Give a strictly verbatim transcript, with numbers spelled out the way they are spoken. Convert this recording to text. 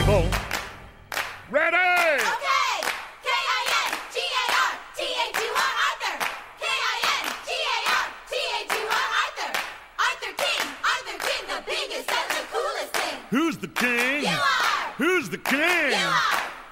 Boom. Ready! Okay! K I N G A R T H U R Arthur! K I N G A R T H U R Arthur! Arthur King! Arthur King, the biggest and the coolest thing! Who's the king? You are! Who's the king? You are!